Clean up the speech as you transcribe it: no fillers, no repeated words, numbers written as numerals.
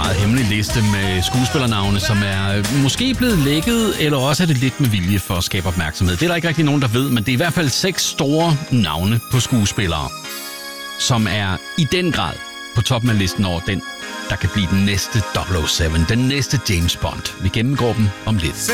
meget hemmelig liste med skuespillernavne, som er måske blevet lækket, eller også er det lidt med vilje for at skabe opmærksomhed. Det er der ikke rigtig nogen, der ved, men det er i hvert fald 6 store navne på skuespillere, som er i den grad på toppen af listen over den, der kan blive den næste 007, den næste James Bond. Vi gennemgår dem om lidt.